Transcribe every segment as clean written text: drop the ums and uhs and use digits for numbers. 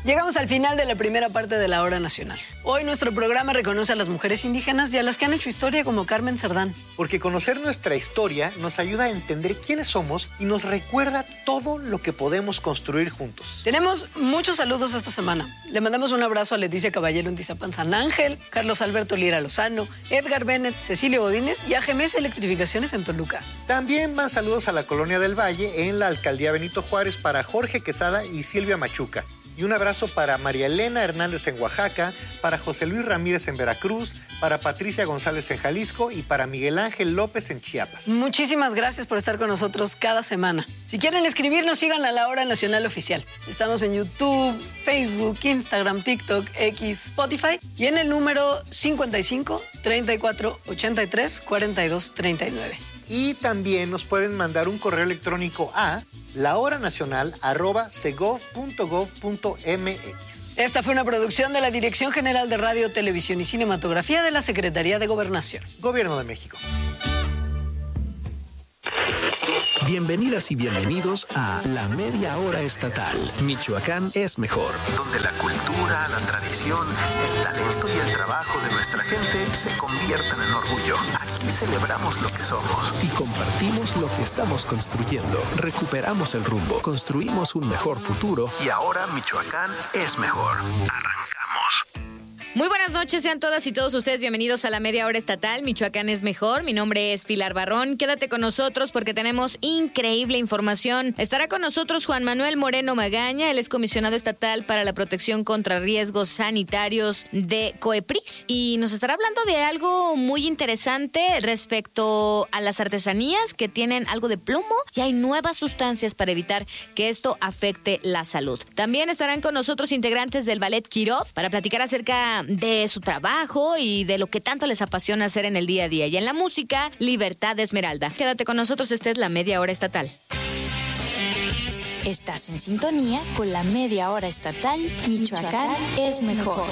Llegamos al final de la primera parte de la Hora Nacional. Hoy nuestro programa reconoce a las mujeres indígenas y a las que han hecho historia como Carmen Cerdán. Porque conocer nuestra historia nos ayuda a entender quiénes somos y nos recuerda todo lo que podemos construir juntos. Tenemos muchos saludos esta semana. Le mandamos un abrazo a Leticia Caballero en Tizapán San Ángel, Carlos Alberto Lira Lozano, Edgar Bennett, Cecilio Godínez y a GMS Electrificaciones en Toluca. También más saludos a la Colonia del Valle en la Alcaldía Benito Juárez para Jorge Quesada y Silvia Machuca. Y un abrazo para María Elena Hernández en Oaxaca, para José Luis Ramírez en Veracruz, para Patricia González en Jalisco y para Miguel Ángel López en Chiapas. Muchísimas gracias por estar con nosotros cada semana. Si quieren escribirnos, sigan a La Hora Nacional Oficial. Estamos en YouTube, Facebook, Instagram, TikTok, X, Spotify y en el número 55 34 83 42 39. Y también nos pueden mandar un correo electrónico a lahoranacional@segov.gov.mx. Esta fue una producción de la Dirección General de Radio, Televisión y Cinematografía de la Secretaría de Gobernación. Gobierno de México. Bienvenidas y bienvenidos a La Media Hora Estatal. Michoacán es mejor. Donde la cultura, la tradición, el talento y el trabajo de nuestra gente se convierten en orgullo. Aquí celebramos lo que somos y compartimos lo que estamos construyendo. Recuperamos el rumbo, construimos un mejor futuro y ahora Michoacán es mejor. Arrancamos. Muy buenas noches, sean todas y todos ustedes bienvenidos a La Media Hora Estatal. Michoacán es mejor. Mi nombre es Pilar Barrón. Quédate con nosotros porque tenemos increíble información. Estará con nosotros Juan Manuel Moreno Magaña. Él es comisionado estatal para la protección contra riesgos sanitarios de COEPRIS y nos estará hablando de algo muy interesante respecto a las artesanías que tienen algo de plomo y hay nuevas sustancias para evitar que esto afecte la salud. También estarán con nosotros integrantes del Ballet Kirov para platicar acerca de su trabajo y de lo que tanto les apasiona hacer en el día a día. Y en la música, Libertad Esmeralda. Quédate con nosotros, esta es La Media Hora Estatal. Estás en sintonía con La Media Hora Estatal. Michoacán es mejor.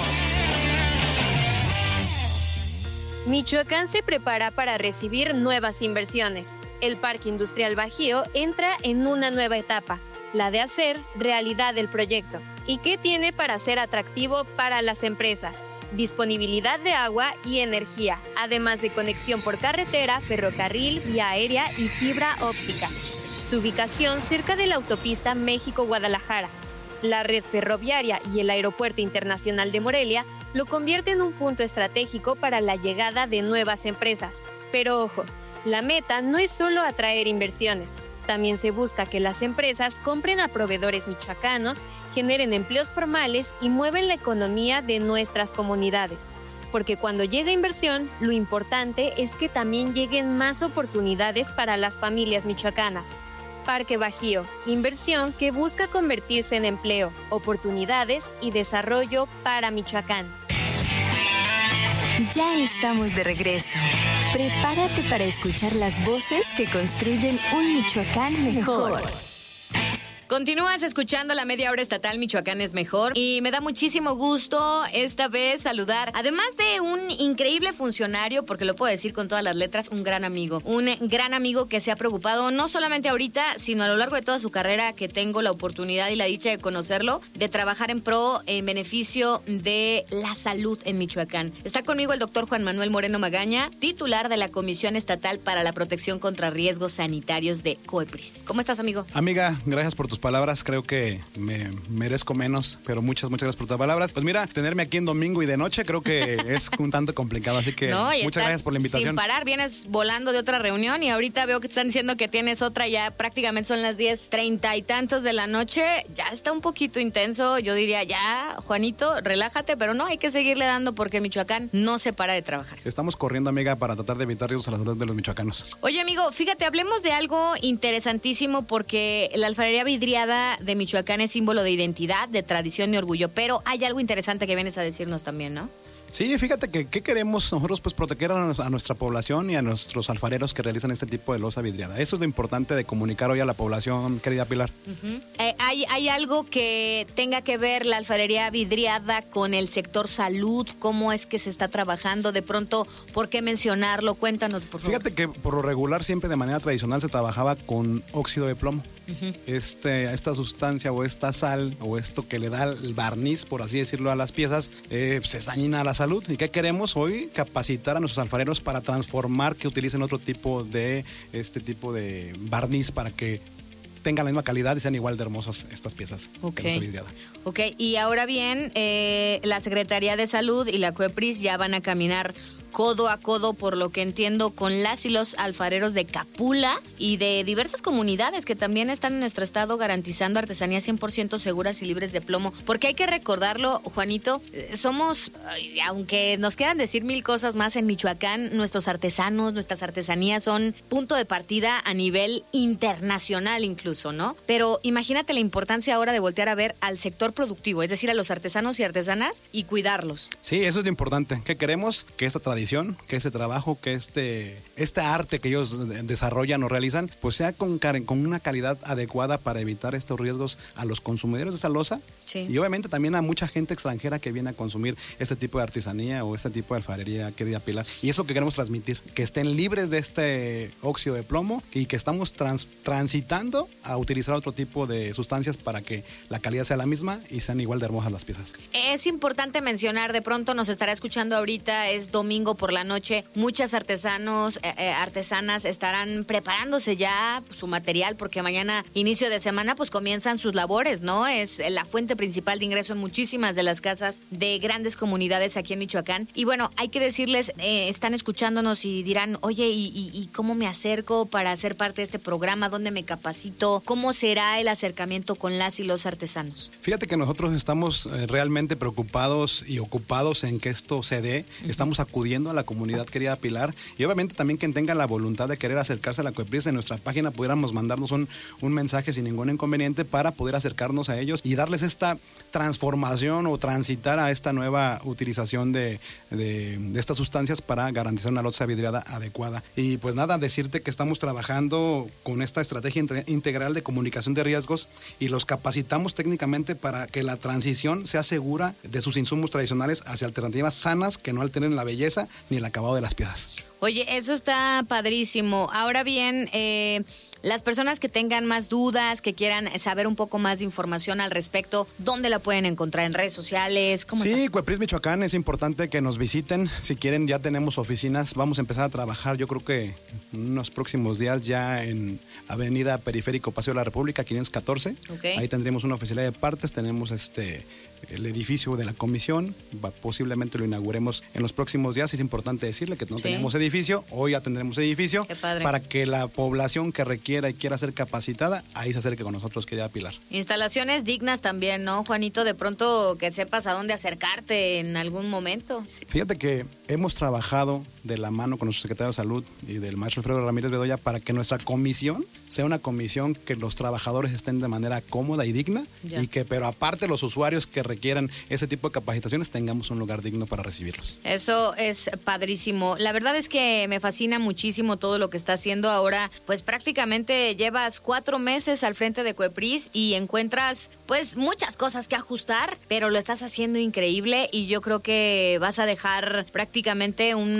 Michoacán se prepara para recibir nuevas inversiones. El Parque Industrial Bajío entra en una nueva etapa, la de hacer realidad el proyecto. ¿Y qué tiene para ser atractivo para las empresas? Disponibilidad de agua y energía, además de conexión por carretera, ferrocarril, vía aérea y fibra óptica. Su ubicación cerca de la autopista México-Guadalajara. La red ferroviaria y el Aeropuerto Internacional de Morelia lo convierten en un punto estratégico para la llegada de nuevas empresas. Pero ojo, la meta no es solo atraer inversiones. También se busca que las empresas compren a proveedores michoacanos, generen empleos formales y mueven la economía de nuestras comunidades. Porque cuando llega inversión, lo importante es que también lleguen más oportunidades para las familias michoacanas. Parque Bajío, inversión que busca convertirse en empleo, oportunidades y desarrollo para Michoacán. Ya estamos de regreso. Prepárate para escuchar las voces que construyen un Michoacán mejor. Continúas escuchando La Media Hora Estatal. Michoacán es mejor y me da muchísimo gusto esta vez saludar, además de un increíble funcionario, porque lo puedo decir con todas las letras, un gran amigo que se ha preocupado no solamente ahorita, sino a lo largo de toda su carrera, que tengo la oportunidad y la dicha de conocerlo, de trabajar en beneficio de la salud en Michoacán. Está conmigo el doctor Juan Manuel Moreno Magaña, titular de la Comisión Estatal para la Protección contra Riesgos Sanitarios de COEPRIS. ¿Cómo estás, amigo? Amiga, gracias por tus palabras, creo que me merezco menos, pero muchas gracias por tus palabras. Pues mira, tenerme aquí en domingo y de noche creo que es un tanto complicado, así que muchas gracias por la invitación. Sin parar, vienes volando de otra reunión y ahorita veo que te están diciendo que tienes otra, ya prácticamente son las 10:30 y tantos de la noche, ya está un poquito intenso, yo diría ya, Juanito, relájate, pero no, hay que seguirle dando porque Michoacán no se para de trabajar. Estamos corriendo, amiga, para tratar de evitar riesgos a la salud de los michoacanos. Oye, amigo, fíjate, hablemos de algo interesantísimo porque la alfarería vidriada de Michoacán es símbolo de identidad, de tradición y orgullo, pero hay algo interesante que vienes a decirnos también, ¿no? Sí, fíjate que ¿qué queremos nosotros? Pues proteger a nuestra población y a nuestros alfareros que realizan este tipo de loza vidriada. Eso es lo importante de comunicar hoy a la población, querida Pilar. Uh-huh. ¿Hay algo que tenga que ver la alfarería vidriada con el sector salud? ¿Cómo es que se está trabajando? De pronto, ¿por qué mencionarlo? Cuéntanos, por favor. Fíjate que por lo regular siempre de manera tradicional se trabajaba con óxido de plomo. esta sustancia o esta sal o esto que le da el barniz, por así decirlo, a las piezas, pues es dañina a la salud. ¿Y qué queremos hoy? Capacitar a nuestros alfareros para transformar, que utilicen otro tipo de barniz para que tengan la misma calidad y sean igual de hermosas estas piezas de loza vidriada. Ok, y ahora bien, la Secretaría de Salud y la COEPRIS ya van a caminar codo a codo, por lo que entiendo, con las y los alfareros de Capula y de diversas comunidades que también están en nuestro estado garantizando artesanías 100% seguras y libres de plomo. Porque hay que recordarlo, Juanito, somos, aunque nos quieran decir mil cosas más, en Michoacán nuestros artesanos, nuestras artesanías son punto de partida a nivel internacional incluso, ¿no? Pero imagínate la importancia ahora de voltear a ver al sector productivo, es decir, a los artesanos y artesanas, y cuidarlos. Sí, eso es lo importante. ¿Qué queremos? Que esta tradición, que este trabajo, que este arte que ellos desarrollan o realizan, pues sea con una calidad adecuada para evitar estos riesgos a los consumidores de esa loza. Sí. Y obviamente también a mucha gente extranjera que viene a consumir este tipo de artesanía o este tipo de alfarería que diga Pilar. Y eso que queremos transmitir, que estén libres de este óxido de plomo y que estamos transitando a utilizar otro tipo de sustancias para que la calidad sea la misma y sean igual de hermosas las piezas. Es importante mencionar, de pronto nos estará escuchando ahorita, es domingo por la noche, muchas artesanas estarán preparándose ya su material, porque mañana, inicio de semana, pues comienzan sus labores, ¿no? Es la fuente principal de ingreso en muchísimas de las casas de grandes comunidades aquí en Michoacán. Y bueno, hay que decirles, están escuchándonos y dirán, oye, ¿y cómo me acerco para ser parte de este programa? ¿Dónde me capacito? ¿Cómo será el acercamiento con las y los artesanos? Fíjate que nosotros estamos realmente preocupados y ocupados en que esto se dé. Estamos acudiendo a la comunidad, querida Pilar, y obviamente también quien tenga la voluntad de querer acercarse a la COEPRIS, en nuestra página pudiéramos mandarnos un mensaje sin ningún inconveniente para poder acercarnos a ellos y darles esta transformación o transitar a esta nueva utilización de estas sustancias para garantizar una loza vidriada adecuada. Y pues nada, decirte que estamos trabajando con esta estrategia integral de comunicación de riesgos y los capacitamos técnicamente para que la transición sea segura de sus insumos tradicionales hacia alternativas sanas que no alteren la belleza ni el acabado de las piezas. Oye, eso está padrísimo. Ahora bien, las personas que tengan más dudas, que quieran saber un poco más de información al respecto, ¿dónde la pueden encontrar? ¿En redes sociales? ¿Cómo sí, COEPRIS Michoacán, es importante que nos visiten. Si quieren, ya tenemos oficinas. Vamos a empezar a trabajar, yo creo que en unos próximos días, ya en Avenida Periférico Paseo de la República, 514. Okay. Ahí tendremos una oficina de partes, tenemos el edificio de la comisión, posiblemente lo inauguremos en los próximos días. Es importante decirle que no tenemos edificio, hoy ya tendremos edificio para que la población que requiera y quiera ser capacitada, ahí se acerque con nosotros, querida Pilar. Instalaciones dignas también, ¿no, Juanito? De pronto que sepas a dónde acercarte en algún momento. Fíjate que hemos trabajado de la mano con nuestro secretario de Salud y del maestro Alfredo Ramírez Bedoya para que nuestra comisión sea una comisión que los trabajadores estén de manera cómoda y digna y que, pero aparte, los usuarios que requieran ese tipo de capacitaciones tengamos un lugar digno para recibirlos. Eso es padrísimo. La verdad es que me fascina muchísimo todo lo que está haciendo ahora. Pues prácticamente llevas 4 meses al frente de COEPRIS y encuentras pues muchas cosas que ajustar, pero lo estás haciendo increíble y yo creo que vas a dejar prácticamente un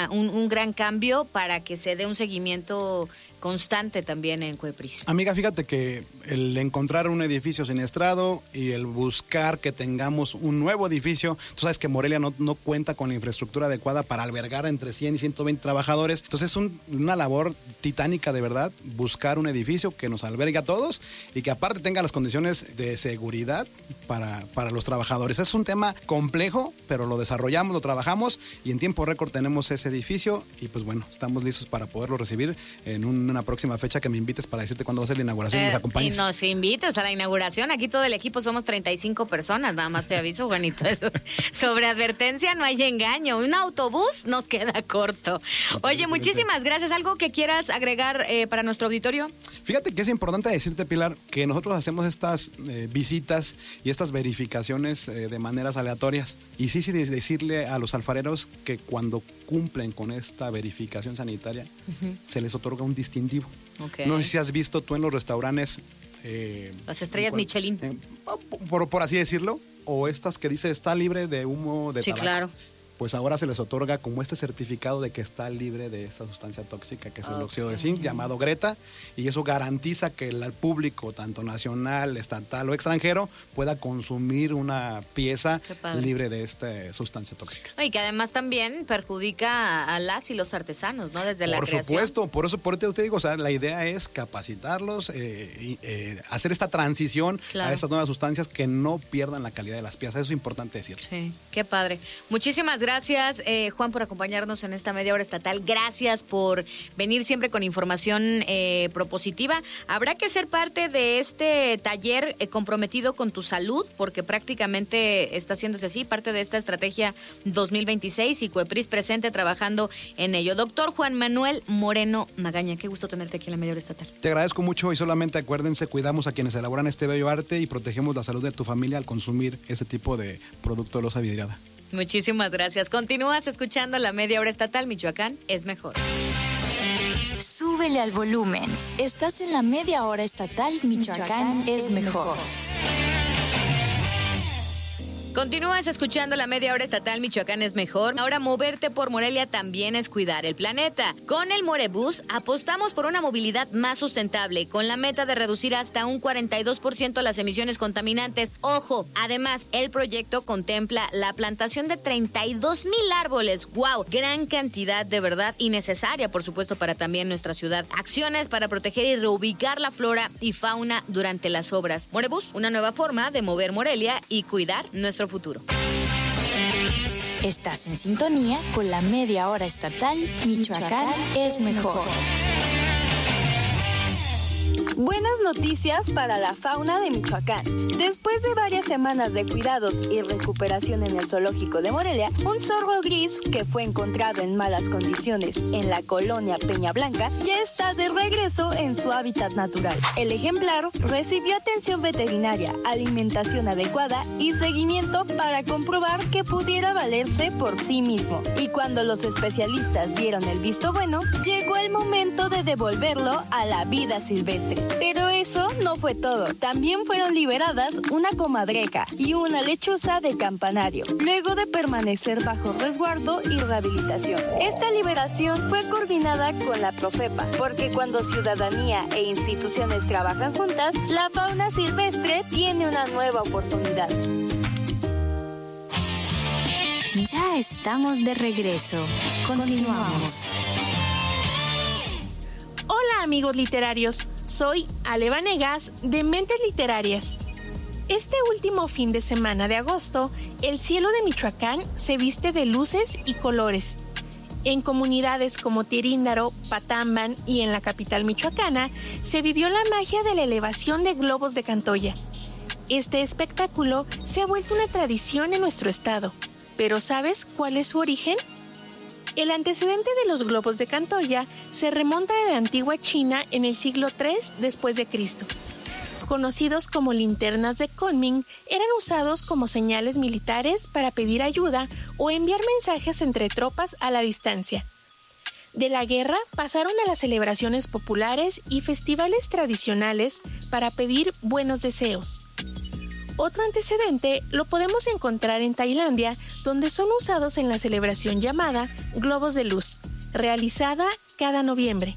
gran cambio para que se dé un seguimiento constante también en COEPRIS. Amiga, fíjate que el encontrar un edificio siniestrado y el buscar que tengamos un nuevo edificio, tú sabes que Morelia no cuenta con la infraestructura adecuada para albergar entre 100 y 120 trabajadores, entonces es una labor titánica de verdad, buscar un edificio que nos albergue a todos y que aparte tenga las condiciones de seguridad para los trabajadores. Es un tema complejo, pero lo desarrollamos, lo trabajamos y en tiempo récord tenemos ese edificio y pues bueno, estamos listos para poderlo recibir en una próxima fecha, que me invites para decirte cuándo va a ser la inauguración y nos acompañes. Y nos invites a la inauguración. Aquí todo el equipo somos 35 personas, nada más te aviso, Juanito. Eso. Sobre advertencia no hay engaño. Un autobús nos queda corto. Oye, muchísimas gracias. ¿Algo que quieras agregar para nuestro auditorio? Fíjate que es importante decirte, Pilar, que nosotros hacemos estas visitas y estas verificaciones de maneras aleatorias. Y sí, decirle a los alfareros que cuando cumplen con esta verificación sanitaria, se les otorga un distintivo. Okay. No sé si has visto tú en los restaurantes las estrellas Michelin, por así decirlo, o estas que dice está libre de humo de tabaco. Claro. pues ahora se les otorga como este certificado de que está libre de esta sustancia tóxica que es el óxido de zinc, llamado Greta, y eso garantiza que el público, tanto nacional, estatal o extranjero, pueda consumir una pieza libre de esta sustancia tóxica. Y que además también perjudica a las y los artesanos, ¿no? Desde la creación. Por supuesto, por eso te digo, o sea, la idea es capacitarlos, hacer esta transición a estas nuevas sustancias que no pierdan la calidad de las piezas. Eso es importante decirlo. Sí, qué padre. Muchísimas gracias, Juan, por acompañarnos en esta media hora estatal. Gracias por venir siempre con información propositiva. Habrá que ser parte de este taller comprometido con tu salud, porque prácticamente está haciéndose así, parte de esta estrategia 2026 y COEPRIS presente trabajando en ello. Doctor Juan Manuel Moreno Magaña, qué gusto tenerte aquí en la media hora estatal. Te agradezco mucho y solamente acuérdense, cuidamos a quienes elaboran este bello arte y protegemos la salud de tu familia al consumir este tipo de producto de loza vidriada. Muchísimas gracias. Continúas escuchando la media hora estatal. Michoacán es mejor. Súbele al volumen. Estás en la media hora estatal. Michoacán es mejor. Continúas escuchando la media hora estatal. Michoacán es mejor. Ahora moverte por Morelia también es cuidar el planeta. Con el Morebús apostamos por una movilidad más sustentable, con la meta de reducir hasta un 42% las emisiones contaminantes. Ojo, además el proyecto contempla la plantación de 32,000 árboles. ¡Wow! Gran cantidad, de verdad, y necesaria, por supuesto, para también nuestra ciudad. Acciones para proteger y reubicar la flora y fauna durante las obras. Morebús, una nueva forma de mover Morelia y cuidar nuestro futuro. Estás en sintonía con la media hora estatal. Michoacán es mejor. Buenas noticias para la fauna de Michoacán. Después de varias semanas de cuidados y recuperación en el zoológico de Morelia, un zorro gris que fue encontrado en malas condiciones en la colonia Peña Blanca ya está de regreso en su hábitat natural. El ejemplar recibió atención veterinaria, alimentación adecuada y seguimiento para comprobar que pudiera valerse por sí mismo. Y cuando los especialistas dieron el visto bueno, llegó el momento de devolverlo a la vida silvestre. Pero eso no fue todo. También fueron liberadas una comadreja y una lechuza de campanario, luego de permanecer bajo resguardo y rehabilitación. Esta liberación fue coordinada con la Profepa, porque cuando ciudadanía e instituciones trabajan juntas, la fauna silvestre tiene una nueva oportunidad. Ya estamos de regreso. Continuamos. Hola amigos literarios, soy Ale Vanegas de Mentes Literarias. Este último fin de semana de agosto, el cielo de Michoacán se viste de luces y colores. En comunidades como Tiríndaro, Patamban y en la capital michoacana, se vivió la magia de la elevación de globos de Cantoya. Este espectáculo se ha vuelto una tradición en nuestro estado. ¿Pero sabes cuál es su origen? El antecedente de los globos de Cantoya se remonta a la antigua China en el siglo III después de Cristo. Conocidos como linternas de Kunming, eran usados como señales militares para pedir ayuda o enviar mensajes entre tropas a la distancia. De la guerra pasaron a las celebraciones populares y festivales tradicionales para pedir buenos deseos. Otro antecedente lo podemos encontrar en Tailandia, donde son usados en la celebración llamada Globos de Luz, realizada cada noviembre.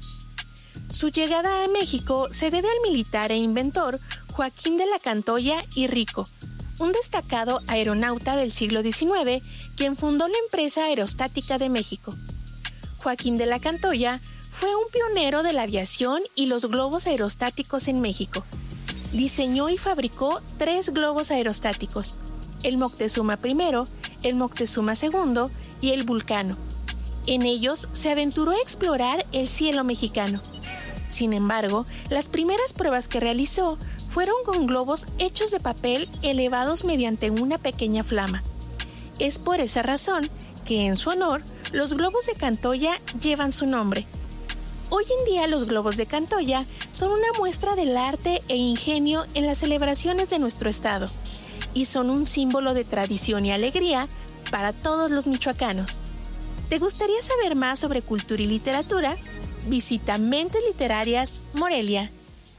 Su llegada a México se debe al militar e inventor Joaquín de la Cantoya y Rico, un destacado aeronauta del siglo XIX, quien fundó la empresa aerostática de México. Joaquín de la Cantoya fue un pionero de la aviación y los globos aerostáticos en México. Diseñó y fabricó 3 globos aerostáticos, el Moctezuma I, el Moctezuma II y el Vulcano. En ellos se aventuró a explorar el cielo mexicano. Sin embargo, las primeras pruebas que realizó fueron con globos hechos de papel elevados mediante una pequeña flama. Es por esa razón que, en su honor, los globos de Cantoya llevan su nombre. Hoy en día los globos de Cantoya son una muestra del arte e ingenio en las celebraciones de nuestro estado y son un símbolo de tradición y alegría para todos los michoacanos. ¿Te gustaría saber más sobre cultura y literatura? Visita Mentes Literarias Morelia.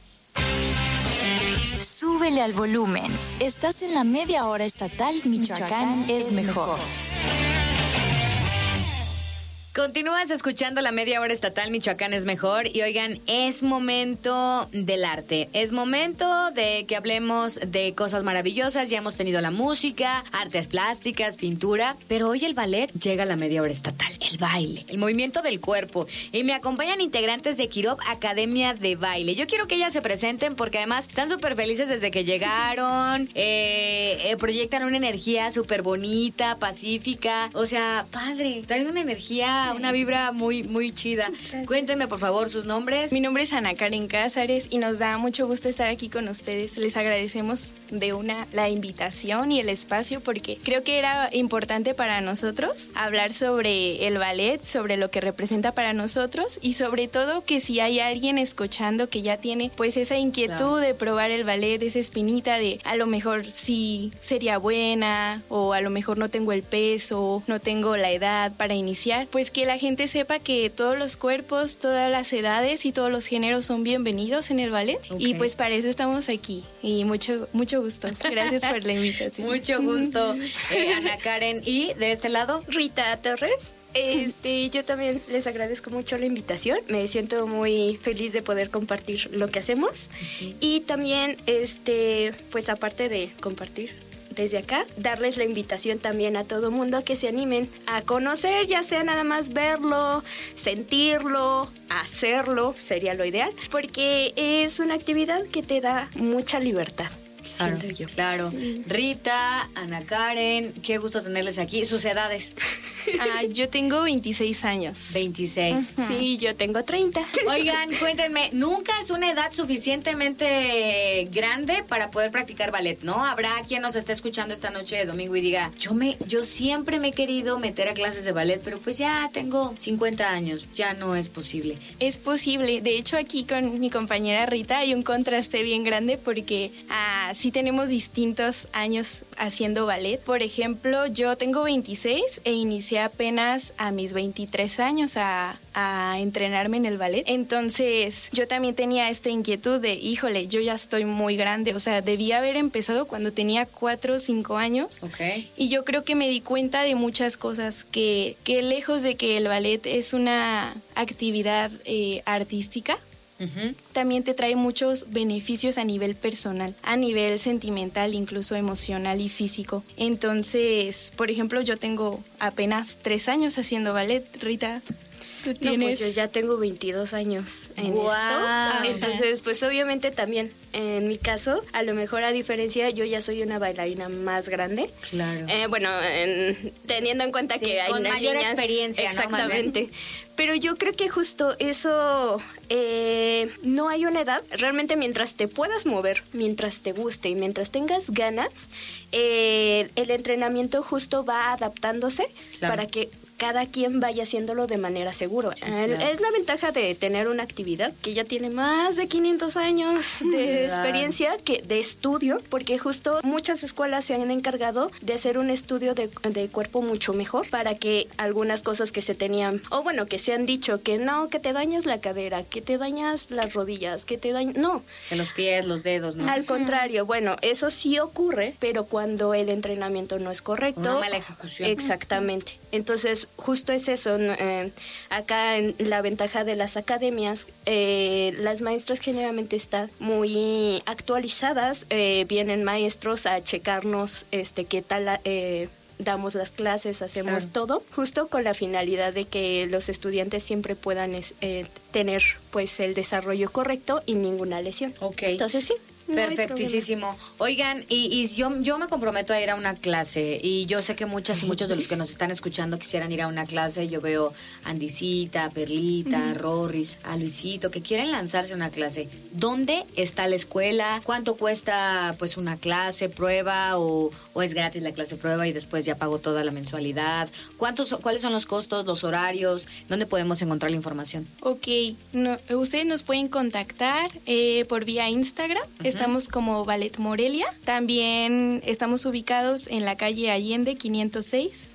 Súbele al volumen. Estás en la media hora estatal. Michoacán es mejor. Continúas escuchando la media hora estatal Michoacán es mejor y oigan, es momento del arte, es momento de que hablemos de cosas maravillosas, ya hemos tenido la música, artes plásticas, pintura, pero hoy el ballet llega a la media hora estatal, el baile, el movimiento del cuerpo y me acompañan integrantes de Kirov Academia de Baile. Yo quiero que ellas se presenten porque además están súper felices desde que llegaron, proyectan una energía súper bonita, pacífica, o sea, padre, traen una energía, una vibra muy, muy chida. Gracias. Cuéntenme, por favor, sus nombres. Mi nombre es Ana Karen Cázares y nos da mucho gusto estar aquí con ustedes. Les agradecemos la invitación y el espacio porque creo que era importante para nosotros hablar sobre el ballet, sobre lo que representa para nosotros y sobre todo que si hay alguien escuchando que ya tiene pues esa inquietud de probar el ballet, esa espinita de a lo mejor sí sería buena o a lo mejor no tengo el peso, no tengo la edad para iniciar, pues que la gente sepa que todos los cuerpos, todas las edades y todos los géneros son bienvenidos en el ballet. Y pues para eso estamos aquí y mucho gusto. Gracias por la invitación. Mucho gusto, Ana Karen. ¿Y de este lado? Rita Torres. Yo también les agradezco mucho la invitación. Me siento muy feliz de poder compartir lo que hacemos. Y también, pues aparte de compartir desde acá, darles la invitación también a todo mundo que se animen a conocer, ya sea nada más verlo, sentirlo, hacerlo, sería lo ideal, porque es una actividad que te da mucha libertad. Claro, siento yo. Claro. Sí. Rita, Ana Karen, qué gusto tenerles aquí. ¿Sus edades? Yo tengo 26 años. 26. Sí, yo tengo 30. Oigan, cuéntenme, nunca es una edad suficientemente grande para poder practicar ballet, ¿no? Habrá quien nos esté escuchando esta noche de domingo y diga, yo siempre me he querido meter a clases de ballet, pero pues ya tengo 50 años, ya no es posible. Es posible. De hecho, aquí con mi compañera Rita hay un contraste bien grande porque sí tenemos distintos años haciendo ballet. Por ejemplo, yo tengo 26 e inicié apenas a mis 23 años a entrenarme en el ballet. Entonces, yo también tenía esta inquietud de, híjole, yo ya estoy muy grande. O sea, debía haber empezado cuando tenía 4 o 5 años. Okay. Y yo creo que me di cuenta de muchas cosas que lejos de que el ballet es una actividad artística, también te trae muchos beneficios a nivel personal, a nivel sentimental, incluso emocional y físico. Entonces, por ejemplo, yo tengo apenas 3 años haciendo ballet. Rita, ¿tú tienes? No, pues yo ya tengo 22 años en esto. Entonces, pues obviamente también, en mi caso, a lo mejor a diferencia, yo ya soy una bailarina más grande. Claro. Teniendo en cuenta que hay con mayor niñas, experiencia, exactamente. ¿No? Pero yo creo que justo eso, no hay una edad. Realmente mientras te puedas mover, mientras te guste y mientras tengas ganas, el entrenamiento justo va adaptándose para que cada quien vaya haciéndolo de manera segura. Sí, claro. Es la ventaja de tener una actividad que ya tiene más de 500 años de experiencia, de estudio, porque justo muchas escuelas se han encargado de hacer un estudio de cuerpo mucho mejor para que algunas cosas que se tenían, o bueno, que se han dicho que no, que te dañas la cadera, que te dañas las rodillas, que te dañas... No. Que los pies, los dedos, ¿no? Al contrario, bueno, eso sí ocurre, pero cuando el entrenamiento no es correcto... Una mala ejecución. Exactamente. Entonces, justo es eso. Acá en la ventaja de las academias, las maestras generalmente están muy actualizadas. Vienen maestros a checarnos qué tal damos las clases, hacemos todo, justo con la finalidad de que los estudiantes siempre puedan tener pues el desarrollo correcto y ninguna lesión. Okay. Entonces sí. Perfectísimo. Oigan, y yo me comprometo a ir a una clase y yo sé que muchas y muchos de los que nos están escuchando quisieran ir a una clase. Yo veo a Andicita, a Perlita, a Rorris, a Luisito, que quieren lanzarse a una clase. ¿Dónde está la escuela? ¿Cuánto cuesta pues una clase prueba o es gratis la clase prueba y después ya pago toda la mensualidad? ¿Cuáles son los costos, los horarios? ¿Dónde podemos encontrar la información? Ok, ustedes nos pueden contactar por vía Instagram. Estamos como Ballet Morelia. También estamos ubicados en la calle Allende 506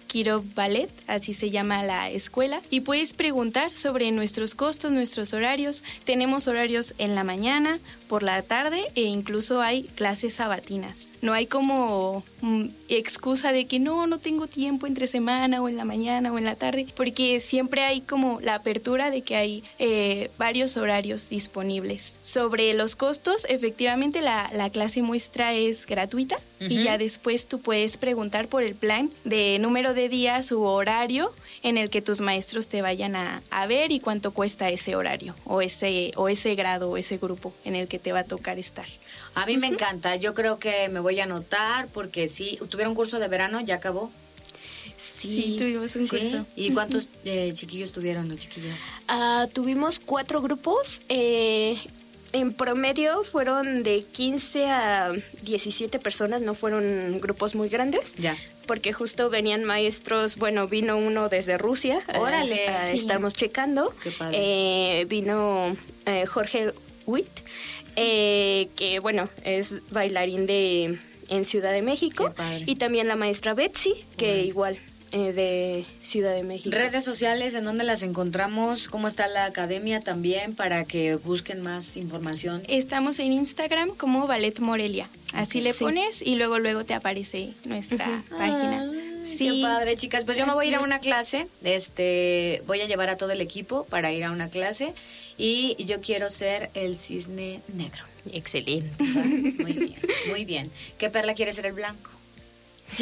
Kirov Ballet, así se llama la escuela, y puedes preguntar sobre nuestros costos, nuestros horarios. Tenemos horarios en la mañana, por la tarde e incluso hay clases sabatinas. No hay como excusa de que no tengo tiempo entre semana o en la mañana o en la tarde, porque siempre hay como la apertura de que hay varios horarios disponibles. Sobre los costos, efectivamente la clase muestra es gratuita y ya después tú puedes preguntar por el plan de número de días u horario en el que tus maestros te vayan a ver y cuánto cuesta ese horario o ese grado o ese grupo en el que te va a tocar estar. A mí me encanta, yo creo que me voy a anotar porque sí, ¿tuvieron curso de verano? ¿Ya acabó? Sí, tuvimos un curso. ¿Y cuántos chiquillos tuvieron los chiquillos? Tuvimos 4 grupos. En promedio fueron de 15 a 17 personas, no fueron grupos muy grandes. Ya. Porque justo venían maestros, vino uno desde Rusia. ¡Órale! Sí. Estamos checando. ¡Qué padre! Vino Jorge Witt, que es bailarín en Ciudad de México. Y también la maestra Betsy, que igual de Ciudad de México. Redes sociales, ¿en dónde las encontramos? ¿Cómo está la academia también para que busquen más información? Estamos en Instagram como Ballet Morelia. Así le pones y luego te aparece nuestra página. Sí. Qué padre, chicas. Pues yo me voy a ir a una clase. Voy a llevar a todo el equipo para ir a una clase y yo quiero ser el cisne negro. Excelente. Muy bien, muy bien. ¿Qué Perla quiere ser el blanco? Sí.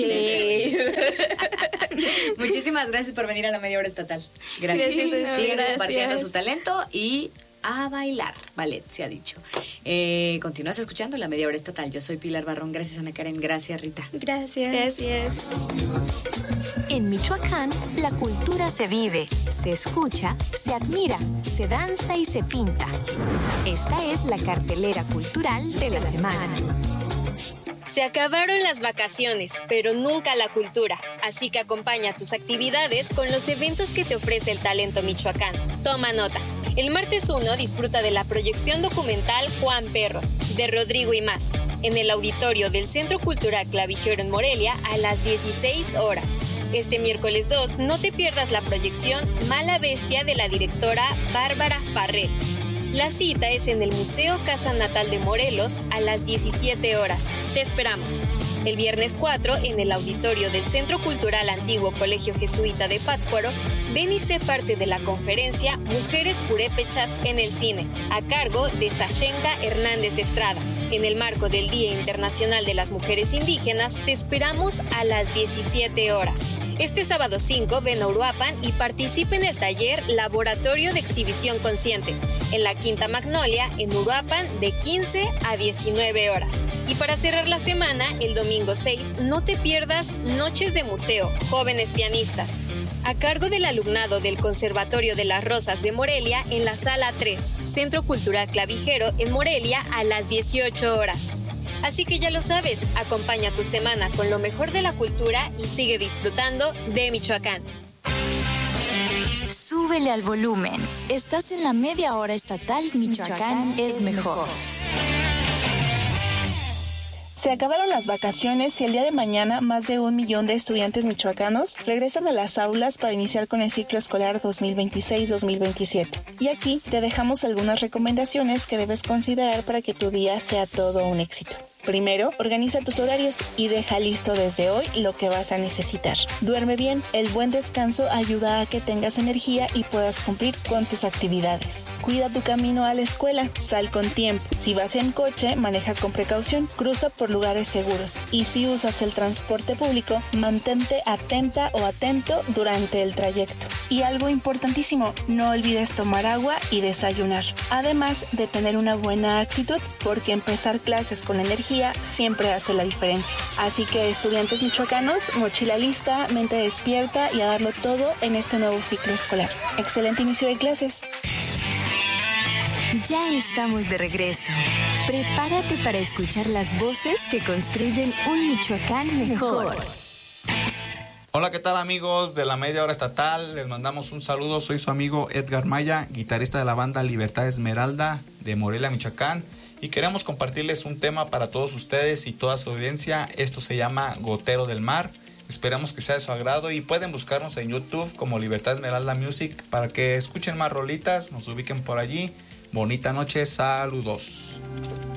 Muchísimas gracias por venir a la Media Hora Estatal. Gracias. Sigan compartiendo su talento y a bailar ballet, se ha dicho. Continúas escuchando la Media Hora Estatal. Yo soy Pilar Barrón. Gracias, Ana Karen. Gracias, Rita. Gracias. En Michoacán, la cultura se vive, se escucha, se admira, se danza y se pinta. Esta es la cartelera cultural de la semana. Se acabaron las vacaciones, pero nunca la cultura. Así que acompaña tus actividades con los eventos que te ofrece el talento Michoacán. Toma nota. El martes 1 disfruta de la proyección documental Juan Perros, de Rodrigo y más, en el auditorio del Centro Cultural Clavijero en Morelia a las 16 horas. Este miércoles 2 no te pierdas la proyección Mala Bestia de la directora Bárbara Farré. La cita es en el Museo Casa Natal de Morelos a las 17 horas. Te esperamos. El viernes 4, en el auditorio del Centro Cultural Antiguo Colegio Jesuita de Pátzcuaro, ven y sé parte de la conferencia Mujeres Purépechas en el Cine, a cargo de Sashenka Hernández Estrada. En el marco del Día Internacional de las Mujeres Indígenas, te esperamos a las 17 horas. Este sábado 5, ven a Uruapan y participa en el taller Laboratorio de Exhibición Consciente, en la Quinta Magnolia, en Uruapan, de 15 a 19 horas. Y para cerrar la semana, el domingo 6, no te pierdas Noches de Museo, Jóvenes Pianistas, a cargo del alumnado del Conservatorio de las Rosas de Morelia, en la Sala 3, Centro Cultural Clavijero, en Morelia, a las 18 horas. Así que ya lo sabes, acompaña tu semana con lo mejor de la cultura y sigue disfrutando de Michoacán. Súbele al volumen. Estás en la Media Hora Estatal Michoacán es mejor. Se acabaron las vacaciones y el día de mañana más de 1 millón de estudiantes michoacanos regresan a las aulas para iniciar con el ciclo escolar 2026-2027. Y aquí te dejamos algunas recomendaciones que debes considerar para que tu día sea todo un éxito. Primero, organiza tus horarios y deja listo desde hoy lo que vas a necesitar. Duerme bien, el buen descanso ayuda a que tengas energía y puedas cumplir con tus actividades. Cuida tu camino a la escuela, sal con tiempo. Si vas en coche, maneja con precaución, cruza por lugares seguros. Y si usas el transporte público, mantente atenta o atento durante el trayecto. Y algo importantísimo, no olvides tomar agua y desayunar. Además de tener una buena actitud, porque empezar clases con energía siempre hace la diferencia. Así que estudiantes michoacanos, mochila lista, mente despierta y a darlo todo en este nuevo ciclo escolar. Excelente inicio de clases. Ya estamos de regreso. Prepárate para escuchar las voces que construyen un Michoacán mejor. Hola, ¿qué tal amigos de la Media Hora Estatal? Les mandamos un saludo. Soy su amigo Edgar Maya, guitarrista de la banda Libertad Esmeralda de Morelia, Michoacán. Y queremos compartirles un tema para todos ustedes y toda su audiencia. Esto se llama Gotero del Mar. Esperamos que sea de su agrado y pueden buscarnos en YouTube como Libertad Esmeralda Music para que escuchen más rolitas, nos ubiquen por allí. Bonita noche, saludos.